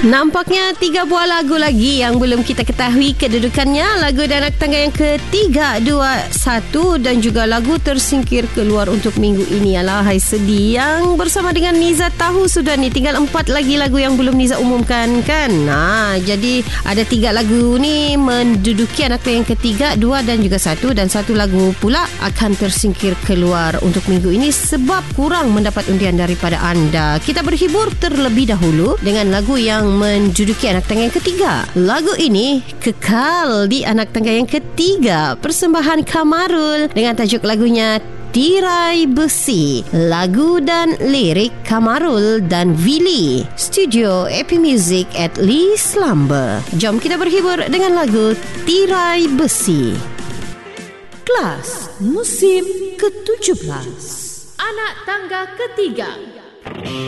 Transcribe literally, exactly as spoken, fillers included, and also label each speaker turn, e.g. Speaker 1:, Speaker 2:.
Speaker 1: Nampaknya tiga buah lagu lagi yang belum kita ketahui kedudukannya. Lagu dan anak tangga yang ketiga, dua, satu dan juga lagu tersingkir keluar untuk minggu ini. Alahai sedih. Yang bersama dengan Niza tahu sudah ni tinggal empat lagi lagu yang belum Niza umumkan kan. Nah, jadi ada tiga lagu ni menduduki anak tangga yang ketiga, dua dan juga satu, dan satu lagu pula akan tersingkir keluar untuk minggu ini sebab kurang mendapat undian daripada anda. Kita berhibur terlebih dahulu dengan lagu yang menduduki anak tangga yang ketiga. Lagu ini kekal di anak tangga yang ketiga. Persembahan Kamarul dengan tajuk lagunya Tirai Besi. Lagu dan lirik Kamarul dan Willy. Studio Epi Music at Lee Slumber. Jom kita berhibur dengan lagu Tirai Besi. Kelas musim ketujuh belas. Anak tangga ketiga.